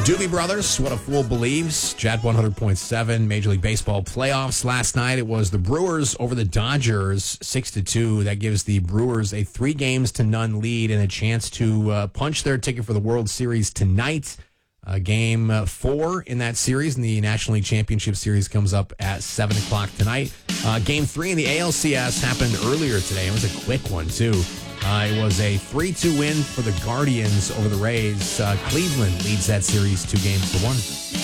Doobie Brothers, What a Fool Believes, Jet 100.7, Major League Baseball playoffs last night. It was the Brewers over the Dodgers, 6-2. That gives the Brewers a 3-0 lead and a chance to punch their ticket for the World Series tonight. Game 4 in that series, in the National League Championship Series, comes up at 7 o'clock tonight. Game 3 in the ALCS happened earlier today. It was a quick one, too. It was a 3-2 win for the Guardians over the Rays. Cleveland leads that series 2-1.